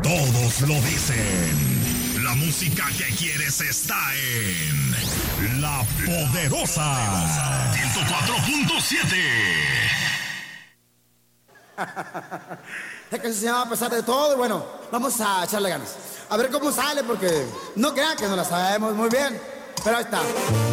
Todos lo dicen. La música que quieres está en La Poderosa 104.7. Es que se llama a pesar de todo. Y bueno, vamos a echarle ganas. A ver cómo sale, porque no crean que no la sabemos muy bien. Pero ahí está.